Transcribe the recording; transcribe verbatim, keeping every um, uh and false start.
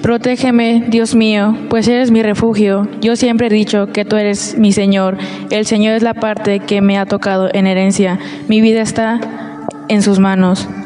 Protégeme, Dios mío, pues eres mi refugio. Yo siempre he dicho que tú eres mi Señor. El Señor es la parte que me ha tocado en herencia. Mi vida está en sus manos.